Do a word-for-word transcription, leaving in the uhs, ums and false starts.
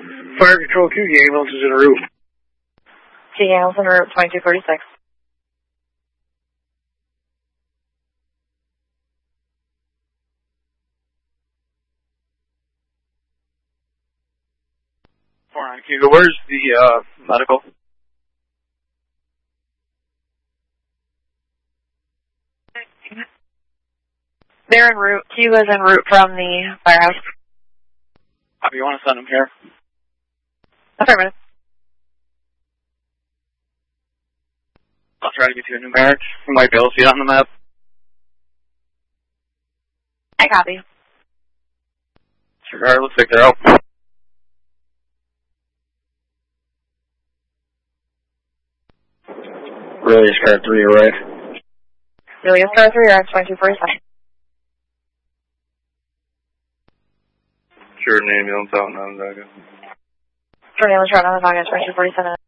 Fire Control Q, ambulance is en route. Q ambulance en route, twenty-two forty-six. four nine Q, where's the uh, medical? They're en route. Q is en route from the firehouse. How do you want to send them here? Affirmative. I'll try to get you a numeric. You might be able to see it on the map. I copy. Disregard, looks like they're out. Really, is car three, right? Really is car three, or twenty-two forty-seven. Sure, an ambulance out in Onondaga. Sure, ambulance route on the target, twenty-two forty-seven.